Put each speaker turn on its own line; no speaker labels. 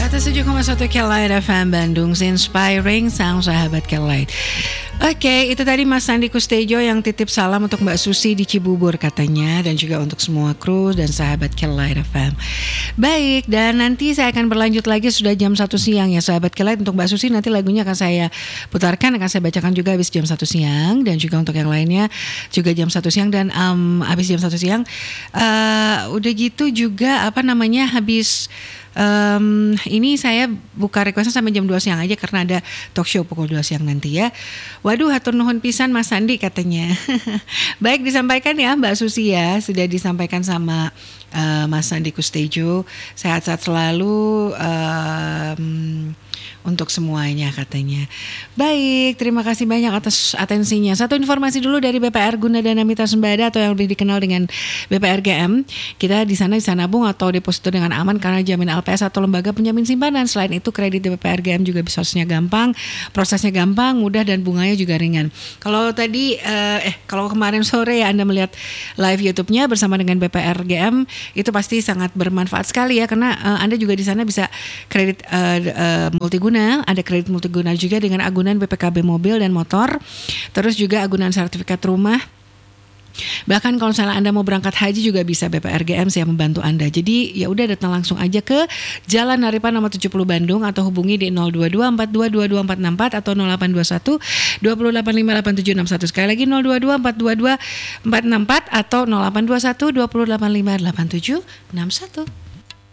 107,1 Kelight FM Bandung, Inspiring Sound sahabat Kelight. Oke, itu tadi Mas Sandi Kustejo yang titip salam untuk Mbak Susi di Cibubur katanya, dan juga untuk semua kru dan sahabat Kelight FM. Baik, dan nanti saya akan berlanjut lagi, sudah jam 1 siang ya sahabat Kelight. Untuk Mbak Susi nanti lagunya akan saya putarkan, akan saya bacakan juga habis jam 1 siang, dan juga untuk yang lainnya juga jam 1 siang, dan habis jam 1 siang udah gitu juga habis ini saya buka requestnya sampai jam 2 siang aja karena ada talk show pukul 2 siang nanti ya. Waduh, hatur nuhun pisan Mas Sandi katanya. Baik, disampaikan ya Mbak Susi ya, sudah disampaikan sama Mas Sandi Kustejo. Sehat-sehat selalu untuk semuanya katanya. Baik, terima kasih banyak atas atensinya. Satu informasi dulu dari BPR Gunadana Mitra Sembada atau yang lebih dikenal dengan BPRGM. Kita di sana bisa nabung atau deposito dengan aman karena jamin LPS atau lembaga penjamin simpanan. Selain itu kredit di BPRGM juga prosesnya gampang, mudah dan bunganya juga ringan. Kalau tadi kalau kemarin sore ya Anda melihat live YouTube-nya bersama dengan BPRGM, itu pasti sangat bermanfaat sekali ya, karena Anda juga di sana bisa kredit multiguna, ada kredit multiguna juga dengan agunan BPKB mobil dan motor, terus juga agunan sertifikat rumah. Bahkan kalau misalnya Anda mau berangkat haji juga bisa BPRGM siap membantu Anda. Jadi ya udah datang langsung aja ke Jalan Naripan nomor 70 Bandung atau hubungi di 022422464 atau 0821 2858761. Sekali lagi 022422464 atau 0821 2858761.